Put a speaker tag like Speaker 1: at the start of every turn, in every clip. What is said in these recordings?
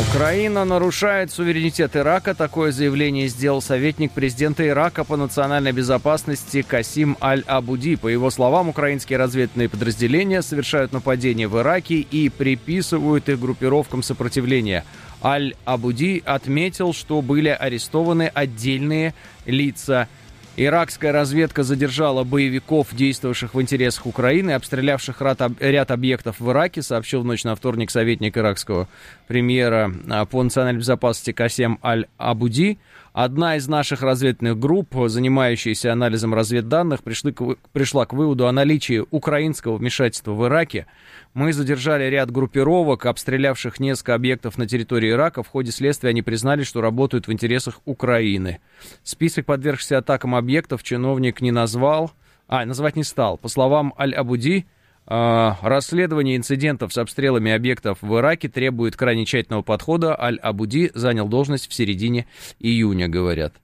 Speaker 1: Украина нарушает суверенитет Ирака. Такое заявление сделал советник президента Ирака по национальной безопасности Касим Аль-Абуди. По его словам, украинские разведывательные подразделения совершают нападения в Ираке и приписывают их группировкам сопротивления. Аль-Абуди отметил, что были арестованы отдельные лица. Иракская разведка задержала боевиков, действовавших в интересах Украины, обстрелявших ряд объектов в Ираке, сообщил в ночь на вторник советник иракского премьера по национальной безопасности Касем Аль-Абуди. Одна из наших разведывательных групп, занимающаяся анализом разведданных, пришла к выводу о наличии украинского вмешательства в Ираке. Мы задержали ряд группировок, обстрелявших несколько объектов на территории Ирака. В ходе следствия они признали, что работают в интересах Украины. Список подвергшихся атакам объектов чиновник назвать не стал. По словам Аль-Абуди, расследование инцидентов с обстрелами объектов в Ираке требует крайне тщательного подхода. Аль-Абуди занял должность в середине июня, говорят.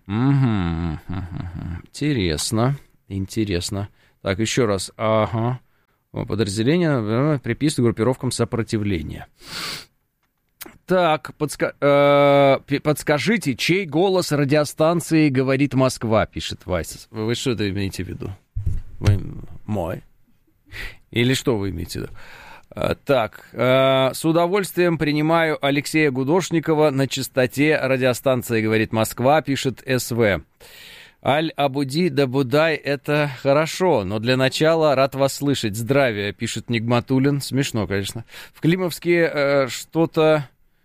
Speaker 1: Интересно. Так, еще раз. Подразделение приписывает группировкам сопротивления. Так, подскажите, чей голос радиостанции «Говорит Москва», пишет Вайс. Вы что это имеете в виду? Мой? Или что вы имеете в виду? Так, с удовольствием принимаю Алексея Гудошникова на частоте радиостанции «Говорит Москва», пишет СВ. Аль-Абуди Дабудай, это хорошо, но для начала рад вас слышать. Здравия, пишет Нигматуллин. Смешно, конечно. В Климовске что-то.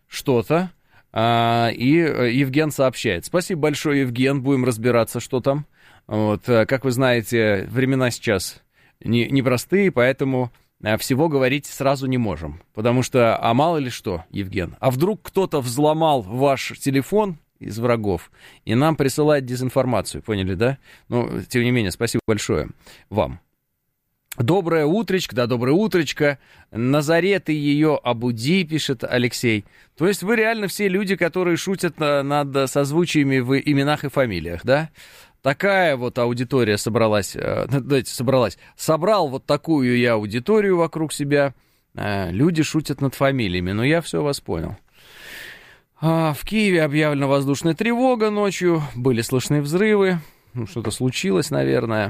Speaker 1: И Евген сообщает. Спасибо большое, Евген. Будем разбираться, что там. Вот, как вы знаете, времена сейчас непростые, поэтому всего говорить сразу не можем. Потому что, мало ли что, Евген, вдруг кто-то взломал ваш телефон из врагов и нам присылает дезинформацию, поняли, да? Но, тем не менее, спасибо большое вам. Доброе утречко, доброе утречко. Назарет и ее Абуди, пишет Алексей. То есть вы реально все люди, которые шутят над созвучиями в именах и фамилиях, да? Такая вот аудитория собралась. Собрал вот такую я аудиторию вокруг себя. Люди шутят над фамилиями, но я все вас понял. В Киеве объявлена воздушная тревога ночью, были слышны взрывы, что-то случилось, наверное.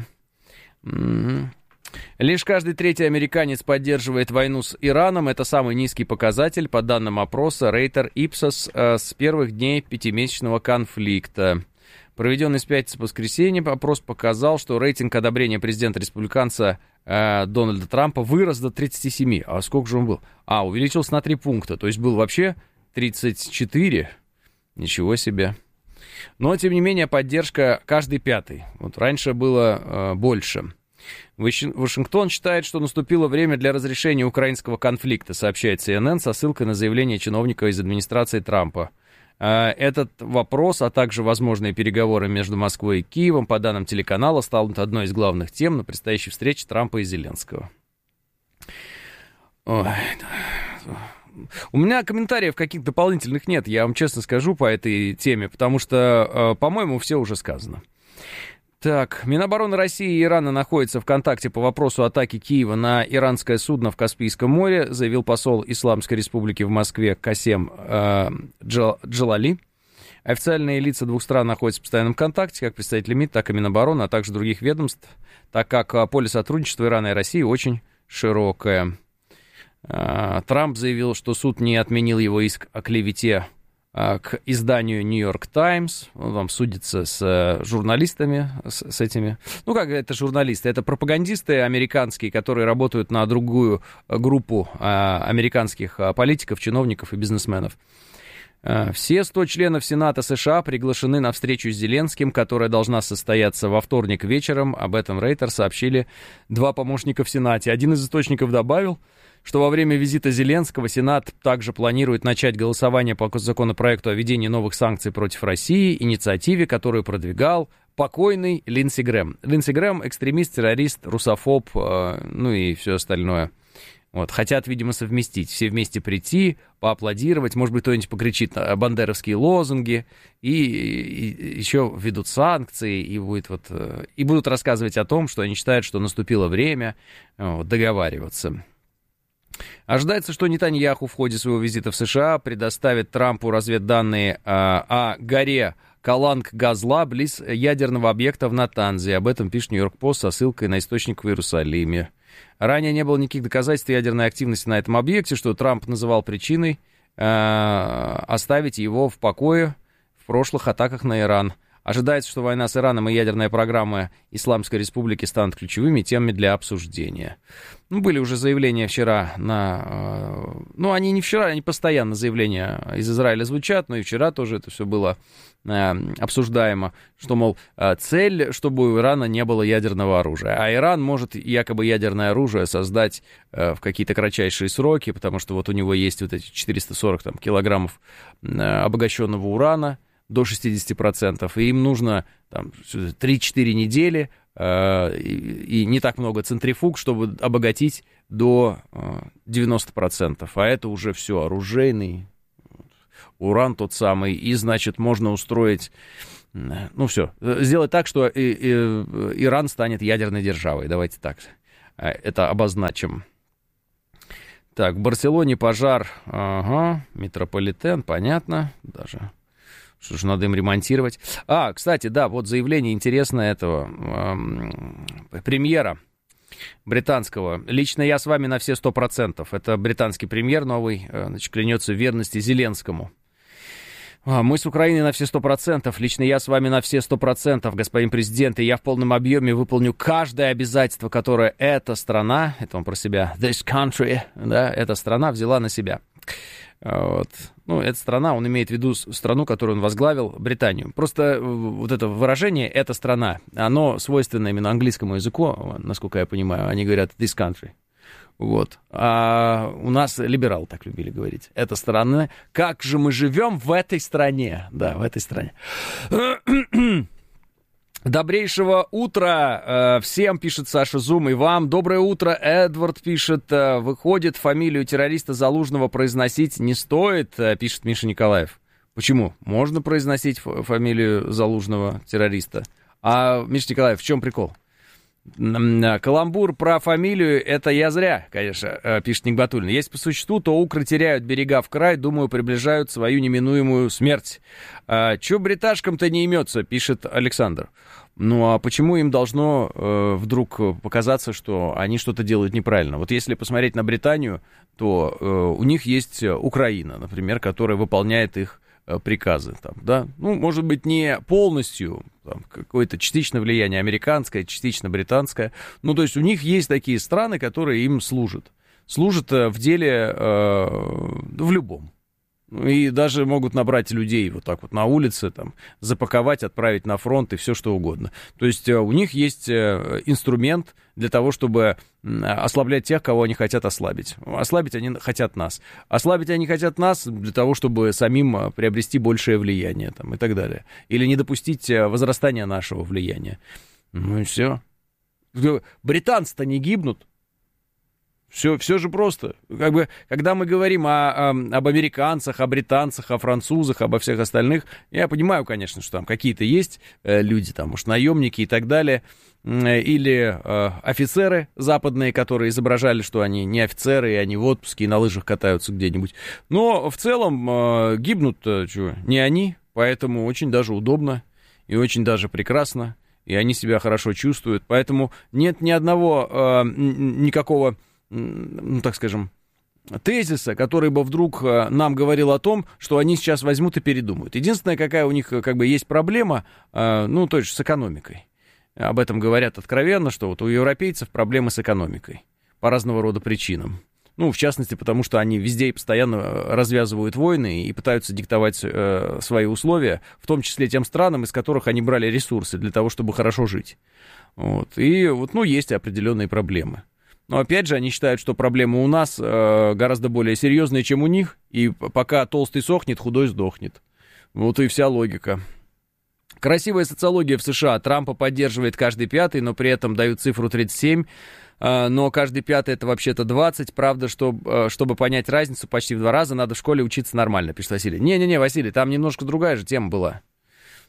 Speaker 1: Лишь каждый третий американец поддерживает войну с Ираном, это самый низкий показатель, по данным опроса Рейтер Ипсос с первых дней пятимесячного конфликта. Проведенный с пятницы по воскресенье опрос показал, что рейтинг одобрения президента-республиканца Дональда Трампа вырос до 37. А сколько же он был? Увеличился на 3 пункта, то есть был вообще 34. Ничего себе. Но, тем не менее, поддержка каждый пятый. Вот раньше было больше. Вашингтон считает, что наступило время для разрешения украинского конфликта, сообщает CNN со ссылкой на заявление чиновника из администрации Трампа. Этот вопрос, а также возможные переговоры между Москвой и Киевом, по данным телеканала, станут одной из главных тем на предстоящей встрече Трампа и Зеленского. У меня комментариев каких-то дополнительных нет, я вам честно скажу, по этой теме, потому что, по-моему, все уже сказано. Так, Минобороны России и Ирана находятся в контакте по вопросу атаки Киева на иранское судно в Каспийском море, заявил посол Исламской Республики в Москве Касем Джалали. Официальные лица двух стран находятся в постоянном контакте, как представители МИД, так и Минобороны, а также других ведомств, так как поле сотрудничества Ирана и России очень широкое. Трамп заявил, что суд не отменил его иск о клевете к изданию «Нью-Йорк Таймс». Он там судится с журналистами, с этими... Ну, как это журналисты? Это пропагандисты американские, которые работают на другую группу американских политиков, чиновников и бизнесменов. Все 100 членов Сената США приглашены на встречу с Зеленским, которая должна состояться во вторник вечером. Об этом Рейтер сообщили 2 помощника в Сенате. Один из источников добавил, что во время визита Зеленского Сенат также планирует начать голосование по законопроекту о введении новых санкций против России, инициативе, которую продвигал покойный Линдси Грэм. Линдси Грэм — экстремист, террорист, русофоб, ну и все остальное. Вот, хотят, видимо, совместить. Все вместе прийти, поаплодировать, может быть, кто-нибудь покричит бандеровские лозунги, и еще введут санкции, и будут рассказывать о том, что они считают, что наступило время договариваться. Ожидается, что Нетаньяху в ходе своего визита в США предоставит Трампу разведданные о горе Каланг-Газла близ ядерного объекта в Натанзе. Об этом пишет Нью-Йорк-Пост со ссылкой на источник в Иерусалиме. Ранее не было никаких доказательств ядерной активности на этом объекте, что Трамп называл причиной оставить его в покое в прошлых атаках на Иран. Ожидается, что война с Ираном и ядерная программа Исламской Республики станут ключевыми темами для обсуждения. Были уже заявления вчера они не вчера, они постоянно заявления из Израиля звучат, но и вчера тоже это все было обсуждаемо, что, мол, цель, чтобы у Ирана не было ядерного оружия. А Иран может якобы ядерное оружие создать в какие-то кратчайшие сроки, потому что вот у него есть вот эти 440 килограммов обогащенного урана, до 60%, и им нужно 3-4 недели и не так много центрифуг, чтобы обогатить до 90%. А это уже все оружейный уран тот самый, и, значит, можно устроить, сделать так, что Иран станет ядерной державой. Давайте так это обозначим. Так, в Барселоне пожар, метрополитен, понятно, даже... Что же надо им ремонтировать. Кстати, да, вот заявление интересное этого премьера британского. Лично я с вами на все 100%. Это британский премьер новый, клянется в верности Зеленскому. Мы с Украиной на все 100%. Лично я с вами на все 100%, господин президент. И я в полном объеме выполню каждое обязательство, которое эта страна, это он про себя, this country, да, эта страна взяла на себя. Вот. Эта страна, он имеет в виду страну, которую он возглавил, Британию. Просто вот это выражение «эта страна», оно свойственно именно английскому языку, насколько я понимаю. Они говорят «this country». Вот. А у нас либералы так любили говорить. «Эта страна». Как же мы живем в этой стране? Да, в этой стране. Добрейшего утра всем, пишет Саша Зум, и вам. Доброе утро, Эдвард пишет. Выходит, фамилию террориста Залужного произносить не стоит, пишет Миша Николаев. Почему? Можно произносить фамилию Залужного террориста. А, Миша Николаев, в чем прикол? Каламбур про фамилию, это я зря, конечно, пишет Нигбатуллин. Если по существу, то укры теряют берега в край, думаю, приближают свою неминуемую смерть. Чё бриташкам-то не имется, пишет Александр. А почему им должно вдруг показаться, что они что-то делают неправильно? Вот если посмотреть на Британию, то у них есть Украина, например, которая выполняет их приказы, да, может быть, не полностью, какое-то частичное влияние американское, частично британское, то есть у них есть такие страны, которые им служат в деле, в любом. И даже могут набрать людей вот так вот на улице, запаковать, отправить на фронт и все что угодно. То есть у них есть инструмент для того, чтобы ослаблять тех, кого они хотят ослабить. Ослабить они хотят нас. Ослабить они хотят нас для того, чтобы самим приобрести большее влияние и так далее. Или не допустить возрастания нашего влияния. И все. Британцы-то не гибнут. Все же просто. Когда мы говорим об американцах, о британцах, о французах, обо всех остальных, я понимаю, конечно, что там какие-то есть люди, может, наемники и так далее, или офицеры западные, которые изображали, что они не офицеры, и они в отпуске и на лыжах катаются где-нибудь. Но в целом гибнут не они, поэтому очень даже удобно и очень даже прекрасно, и они себя хорошо чувствуют. Поэтому нет ни одного, никакого, так скажем, тезиса, который бы вдруг нам говорил о том, что они сейчас возьмут и передумают. Единственная, какая у них есть проблема, то есть с экономикой. Об этом говорят откровенно, что вот у европейцев проблемы с экономикой по разного рода причинам. В частности, потому что они везде и постоянно развязывают войны и пытаются диктовать свои условия, в том числе тем странам, из которых они брали ресурсы для того, чтобы хорошо жить. Есть определенные проблемы. Но опять же, они считают, что проблемы у нас гораздо более серьезные, чем у них, и пока толстый сохнет, худой сдохнет. Вот и вся логика. Красивая социология в США. Трампа поддерживает каждый пятый, но при этом дают цифру 37. Но каждый пятый это вообще-то 20. Правда, чтобы понять разницу почти в 2 раза, надо в школе учиться нормально, пишет Василий. Не-не-не, Василий, там немножко другая же тема была.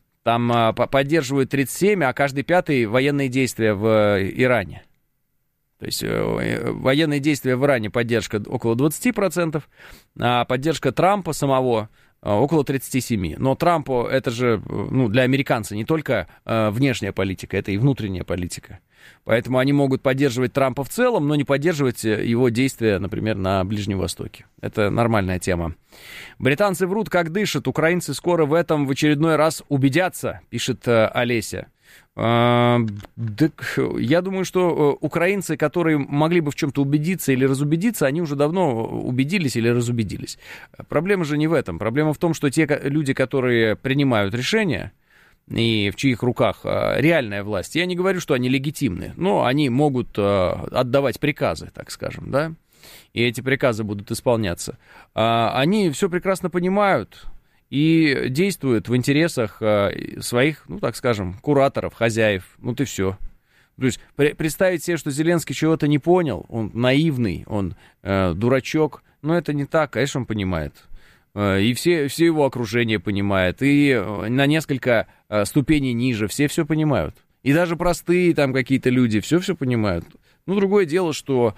Speaker 1: Там поддерживают 37, а каждый пятый военные действия в Иране. То есть военные действия в Иране поддержка около 20%, а поддержка Трампа самого около 37%. Но Трампу это же, ну, для американца не только внешняя политика, это и внутренняя политика. Поэтому они могут поддерживать Трампа в целом, но не поддерживать его действия, например, на Ближнем Востоке. Это нормальная тема. Британцы врут, как дышат. Украинцы скоро в этом в очередной раз убедятся, пишет Олеся. Я думаю, что украинцы, которые могли бы в чем-то убедиться или разубедиться, они уже давно убедились или разубедились. Проблема же не в этом. Проблема в том, что те люди, которые принимают решения, и в чьих руках реальная власть, я не говорю, что они легитимны, но они могут отдавать приказы, так скажем, да, и эти приказы будут исполняться. Они все прекрасно понимают и действуют в интересах своих, ну, так скажем, кураторов, хозяев, вот и все. То есть представить себе, что Зеленский чего-то не понял, он наивный, он дурачок, но это не так, конечно, он понимает. И все его окружение понимает, и на несколько ступеней ниже все понимают. И даже простые там какие-то люди все понимают. Ну, другое дело, что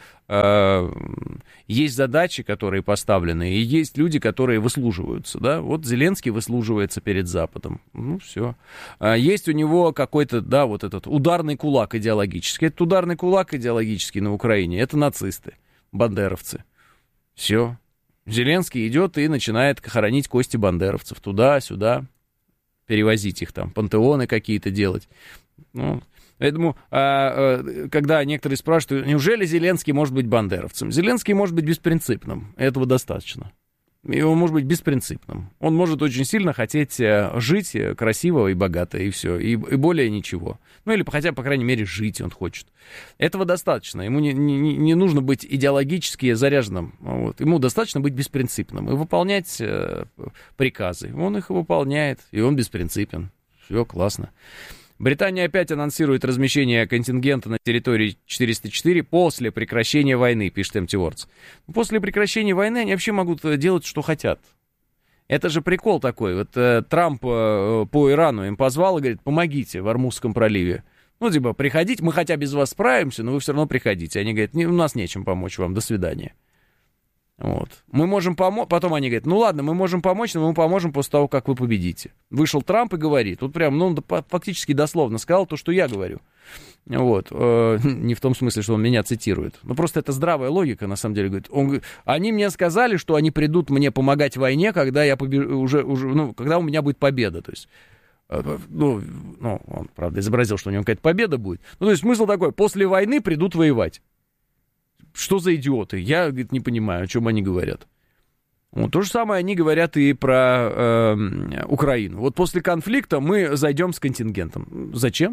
Speaker 1: есть задачи, которые поставлены, и есть люди, которые выслуживаются, да. Вот Зеленский выслуживается перед Западом, ну, все. Есть у него какой-то, да, вот этот ударный кулак идеологический. Этот ударный кулак идеологический на Украине — это нацисты, бандеровцы. Все. Зеленский идет и начинает хоронить кости бандеровцев туда-сюда, перевозить их там, пантеоны какие-то делать. Ну, поэтому, когда некоторые спрашивают, неужели Зеленский может быть бандеровцем? Зеленский может быть беспринципным, этого достаточно. И он может быть беспринципным. Он может очень сильно хотеть жить красиво и богато, и все, и более ничего. Ну, или хотя, по крайней мере, жить он хочет. Этого достаточно. Ему не нужно быть идеологически заряженным. Вот. Ему достаточно быть беспринципным и выполнять приказы. Он их выполняет, и он беспринципен. Все, классно. Британия опять анонсирует размещение контингента на территории 404 после прекращения войны, пишет Empty Words. После прекращения войны они вообще могут делать, что хотят. Это же прикол такой. Вот Трамп по Ирану им позвал и говорит, помогите в Ормузском проливе. Ну, типа, приходите, мы хотя без вас справимся, но вы все равно приходите. Они говорят, у нас нечем помочь вам, до свидания. Вот. Мы можем помочь, потом они говорят, ну ладно, мы можем помочь, но мы поможем после того, как вы победите. Вышел Трамп и говорит, вот прям, ну, он фактически дословно сказал то, что я говорю. Вот. Не в том смысле, что он меня цитирует. Но просто это здравая логика, на самом деле. Говорит, они мне сказали, что они придут мне помогать в войне, когда я когда у меня будет победа. То есть, ну, он, правда, изобразил, что у него какая-то победа будет. Ну, то есть смысл такой, после войны придут воевать. Что за идиоты? Я, говорит, не понимаю, о чем они говорят. Вот, то же самое они говорят и про Украину. Вот после конфликта мы зайдем с контингентом. Зачем?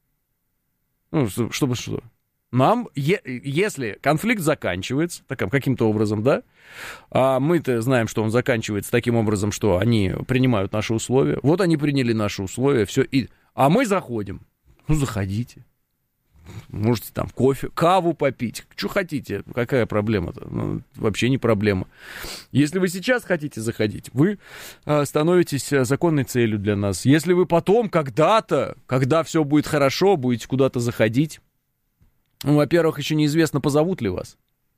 Speaker 1: Ну, чтобы что? Нам, если конфликт заканчивается, каким-то образом, да, а мы-то знаем, что он заканчивается таким образом, что они принимают наши условия. Вот они приняли наши условия, все. А мы заходим. Ну, заходите. Можете там кофе, каву попить, что хотите, какая проблема-то? Ну, вообще не проблема. Если вы сейчас хотите заходить, вы становитесь законной целью для нас. Если вы потом, когда-то, когда все будет хорошо, будете куда-то заходить, ну, во-первых, еще неизвестно, позовут ли вас.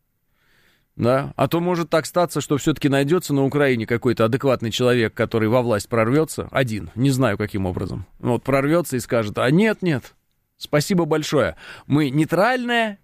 Speaker 1: Да? А то может так статься, что все-таки найдется на Украине какой-то адекватный человек, который во власть прорвется, один, не знаю каким образом, вот прорвется и скажет, а нет, спасибо большое. Мы нейтральная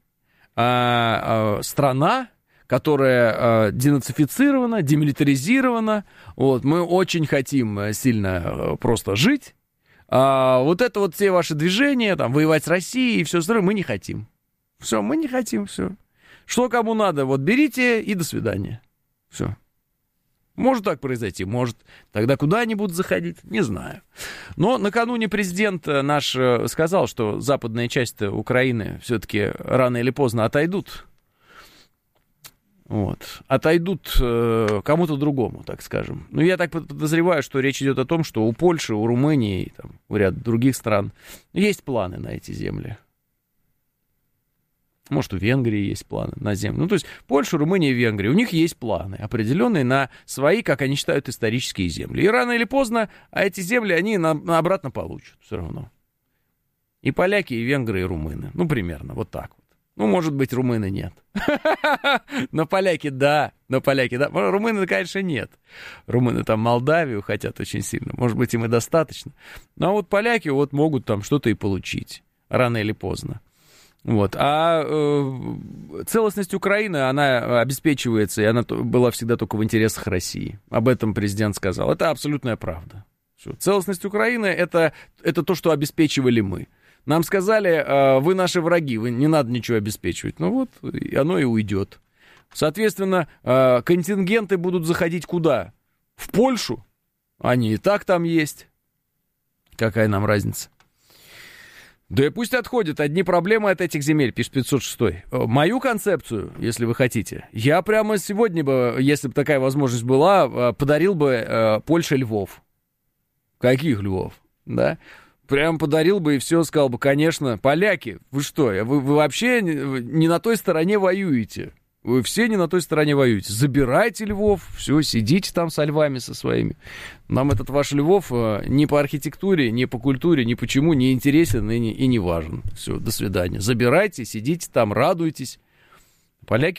Speaker 1: страна, которая денацифицирована, демилитаризирована. Вот, мы очень хотим сильно просто жить. Вот это вот все ваши движения, там, воевать с Россией и все остальное, мы не хотим. Все, мы не хотим, все. Что кому надо, вот берите и до свидания. Все. Может так произойти, может. Тогда куда они будут заходить, не знаю. Но накануне президент наш сказал, что западная часть Украины все-таки рано или поздно отойдут. Вот. Отойдут кому-то другому, так скажем. Ну, я так подозреваю, что речь идет о том, что у Польши, у Румынии и там, у ряда других стран есть планы на эти земли. Может, у Венгрии есть планы на землю. Ну, то есть Польша, Румыния и Венгрия, у них есть планы определенные на свои, как они считают, исторические земли. И рано или поздно эти земли они обратно получат все равно. И поляки, и венгры, и румыны. Ну, примерно, вот так вот. Ну, может быть, румыны нет. Но поляки, да. Румыны, конечно, нет. Румыны там Молдавию хотят очень сильно. Может быть, им и достаточно. Но вот поляки вот могут там что-то и получить. Рано или поздно. Вот. А целостность Украины, она обеспечивается, и она была всегда только в интересах России. Об этом президент сказал. Это абсолютная правда. Что целостность Украины это то, что обеспечивали мы. Нам сказали, вы наши враги, вы не надо ничего обеспечивать. Ну вот, оно и уйдет. Соответственно, контингенты будут заходить куда? В Польшу? Они и так там есть. Какая нам разница? Да и пусть отходят. Одни проблемы от этих земель, пишет 506. Мою концепцию, если вы хотите, я прямо сегодня бы, если бы такая возможность была, подарил бы Польше львов. Каких львов? Да? Прям подарил бы и все, сказал бы, конечно, поляки, вы что, вы вообще не на той стороне воюете. Вы все не на той стороне воюете. Забирайте львов, все, сидите там со львами со своими. Нам этот ваш Львов ни по архитектуре, ни по культуре, ни почему не интересен и не важен. Все, до свидания. Забирайте, сидите там, радуйтесь. Поляки